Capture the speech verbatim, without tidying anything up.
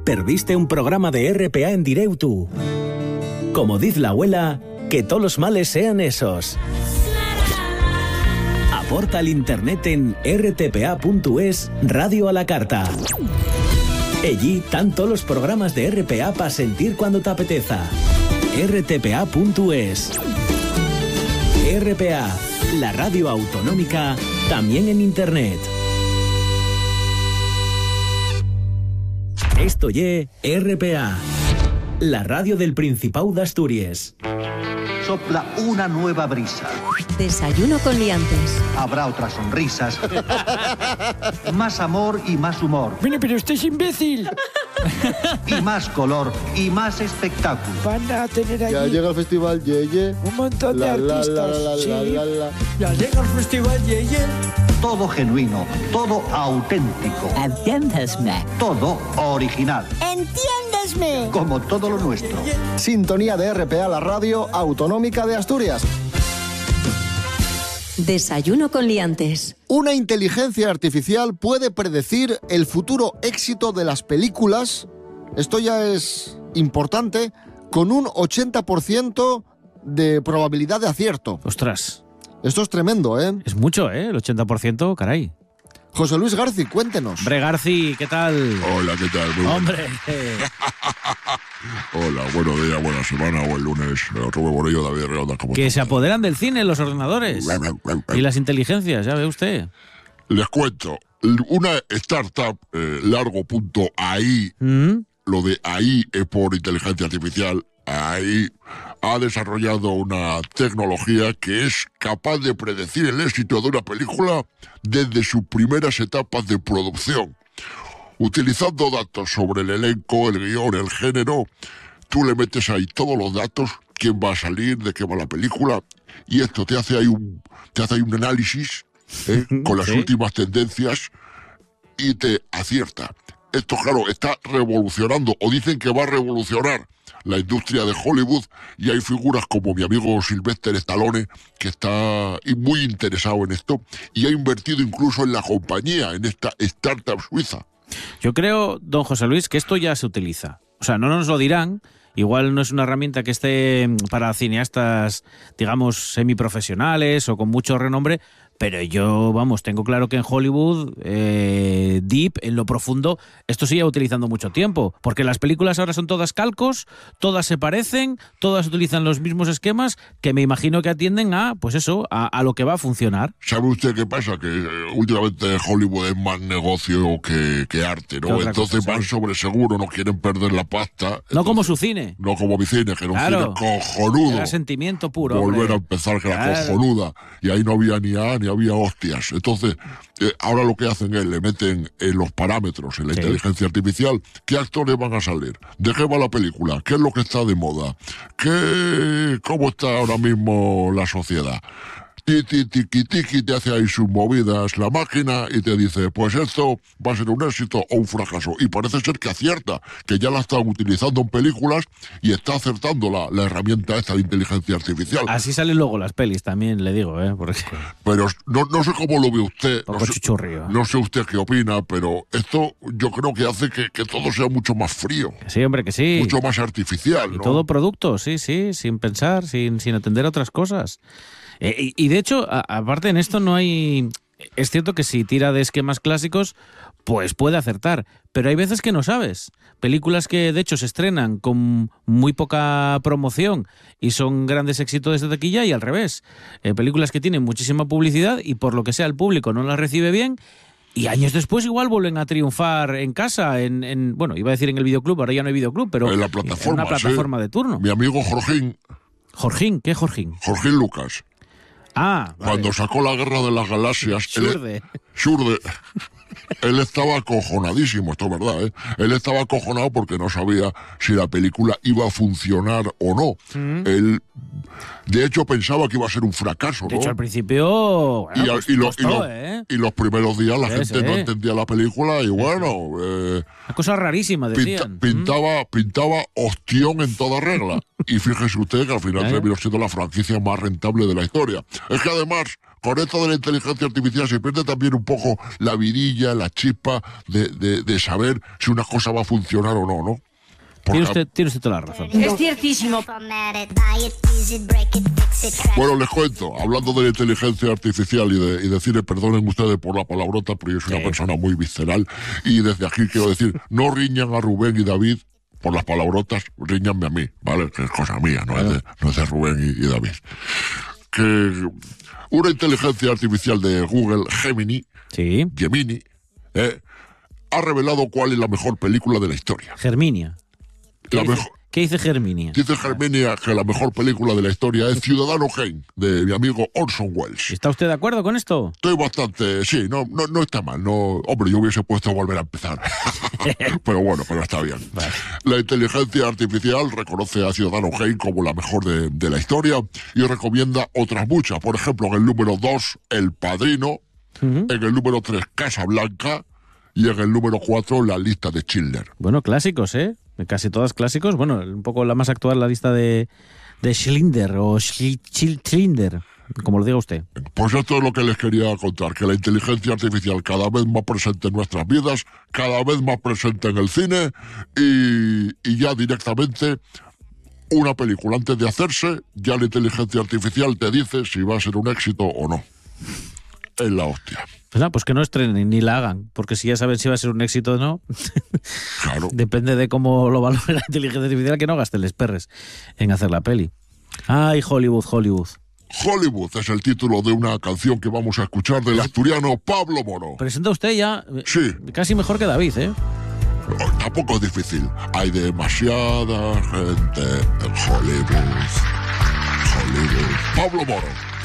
Perdiste un programa de R P A en directo. Como dice la abuela, que todos los males sean esos. Aporta al internet en r t p a punto es Radio a la Carta. Allí están todos los programas de R P A para sentir cuando te apeteza. r t p a punto es. R P A, la radio autonómica, también en internet. Esto ye R P A, la radio del Principado de Asturias. Sopla una nueva brisa. Desayuno con liantes. Habrá otras sonrisas. Más amor y más humor. Bueno, pero usted es imbécil. Y más color y más espectáculo. Van a tener allí... Ya llega el festival Yeye. Un montón de La, la, artistas. la, la, sí. la, la, la. Ya llega el festival Yeye. Todo genuino, todo auténtico. Entiéndesme. Todo original. Entiéndesme. Como todo lo nuestro. Sintonía de R P A, la radio autonómica de Asturias. Desayuno con liantes. Una inteligencia artificial puede predecir el futuro éxito de las películas, esto ya es importante, con un ochenta por ciento de probabilidad de acierto. Ostras. Esto es tremendo, ¿eh? Es mucho, ¿eh? El ochenta por ciento, caray. José Luis Garci, cuéntenos. Hombre, Garci, ¿qué tal? Hola, ¿qué tal? Muy Hombre. Hola, buenos días, buena semana, buen lunes. Rubén Borillo, David Redonda, ¿cómo Que estás? se apoderan del cine los ordenadores y las inteligencias, ya ve usted. Les cuento, una startup, eh, largo punto A I, ¿Mm? lo de A I es por inteligencia artificial, A I ha desarrollado una tecnología que es capaz de predecir el éxito de una película desde sus primeras etapas de producción. Utilizando datos sobre el elenco, el guión, el género, tú le metes ahí todos los datos, quién va a salir, de qué va la película, y esto te hace ahí un, te hace ahí un análisis ¿eh? con las ¿Sí? últimas tendencias y te acierta. Esto, claro, está revolucionando, o dicen que va a revolucionar la industria de Hollywood, y hay figuras como mi amigo Sylvester Stallone, que está muy interesado en esto, y ha invertido incluso en la compañía, en esta startup suiza. Yo creo, don José Luis, que esto ya se utiliza. O sea, no nos lo dirán. Igual no es una herramienta que esté para cineastas, digamos, semiprofesionales o con mucho renombre, pero yo, vamos, tengo claro que en Hollywood, eh, deep, en lo profundo, esto sigue utilizando mucho tiempo, porque las películas ahora son todas calcos, todas se parecen, todas utilizan los mismos esquemas, que me imagino que atienden a, pues eso, a, a lo que va a funcionar. ¿Sabe usted qué pasa? Que eh, últimamente Hollywood es más negocio que, que arte, ¿no? Entonces cosa, van sí. sobre seguro, no quieren perder la pasta. No Entonces, como su cine. No como mi cine, que era un Claro. cine cojonudo. Era sentimiento puro. Volver hombre. a empezar, que era Claro. cojonuda. Y ahí no había ni A, ni había hostias. Entonces, eh, ahora lo que hacen es, le meten en los parámetros, en la Sí. inteligencia artificial, qué actores van a salir, de qué va la película, qué es lo que está de moda, qué, cómo está ahora mismo la sociedad. Tiki, tiki, tiki, te hace ahí sus movidas la máquina y te dice, pues esto va a ser un éxito o un fracaso. Y parece ser que acierta, que ya la están utilizando en películas y está acertando la, la herramienta esta de inteligencia artificial. Así salen luego las pelis también, le digo, ¿eh? Porque Pero no, no sé cómo lo ve usted, poco no sé, chuchurrío. no sé usted qué opina, pero esto yo creo que hace que, que todo sea mucho más frío, Que sí, hombre, que sí. mucho más artificial, Y ¿no? todo producto, sí, sí, sin pensar, sin, sin atender a otras cosas. Eh, y, y de hecho, a, aparte en esto no hay... Es cierto que si tira de esquemas clásicos, pues puede acertar, pero hay veces que no sabes. Películas que de hecho se estrenan con muy poca promoción y son grandes éxitos de taquilla, y al revés. Eh, películas que tienen muchísima publicidad y por lo que sea el público no las recibe bien, y años después igual vuelven a triunfar en casa, en, en bueno, iba a decir en el videoclub, ahora ya no hay videoclub, pero En la plataforma, en una plataforma sí. de turno. Mi amigo Jorgín, Jorgín, ¿qué Jorgín? Jorgín Lucas, Ah, vale. cuando sacó la Guerra de las Galaxias, él, Surde. Surde, él estaba acojonadísimo, esto es verdad, ¿eh? Él estaba acojonado porque no sabía si la película iba a funcionar o no. Mm. Él, de hecho, pensaba que iba a ser un fracaso, ¿no? De hecho, al principio... Bueno, y, a- pues y lo- y costó, lo- ¿eh? y los primeros días la Sí, gente sí. no entendía la película y bueno, eh, Una cosa rarísima, pinta- decían. pintaba, pintaba ostión en toda regla. Y fíjese usted que al final Ya, ya. terminó siendo la franquicia más rentable de la historia. Es que además, con esto de la inteligencia artificial se pierde también un poco la vidilla, la chispa de, de, de saber si una cosa va a funcionar o no, ¿no? Tiene usted, tiene usted toda la razón. Es ciertísimo. Bueno, les cuento, hablando de la inteligencia artificial y de, y de cine, perdonen ustedes por la palabrota, pero yo soy una persona muy visceral y desde aquí quiero decir, no riñan a Rubén y David por las palabrotas, riñanme a mí, ¿vale? Que es cosa mía, no, es, de, no es de Rubén y, y David. Que una inteligencia artificial de Google, Gemini, sí. Gemini, eh, ha revelado cuál es la mejor película de la historia. Germinia. La ¿Qué, mejor... dice, ¿Qué dice Germinia? Dice Germinia que la mejor película de la historia es Ciudadano Kane, de mi amigo Orson Welles. ¿Está usted de acuerdo con esto? Estoy bastante... Sí, no, no, no está mal. No, hombre, yo hubiese puesto a volver a empezar. Pero bueno, pero está bien. Vale. La inteligencia artificial reconoce a Ciudadano Kane como la mejor de, de la historia y recomienda otras muchas. Por ejemplo, en el número dos, El Padrino. Uh-huh. En el número tres, Casablanca. Y en el número cuatro, La lista de Schindler. Bueno, clásicos, ¿eh? Casi todas clásicos. Bueno, un poco la más actual, la lista de, de Schindler o Schindler, como lo diga usted. Pues esto es lo que les quería contar, que la inteligencia artificial cada vez más presente en nuestras vidas, cada vez más presente en el cine y, y ya directamente una película antes de hacerse, ya la inteligencia artificial te dice si va a ser un éxito o no. Es la hostia. Pues, no, pues que no estrenen ni la hagan, porque si ya saben si va a ser un éxito o no, claro. Depende de cómo lo valore la inteligencia artificial, que no gasten les perres en hacer la peli. Ay, Hollywood, Hollywood. Hollywood es el título de una canción que vamos a escuchar del asturiano Pablo Moro. Presenta usted ya sí. Casi mejor que David, ¿eh? Oh, tampoco es difícil. Hay demasiada gente en Hollywood. Hollywood. Pablo Moro.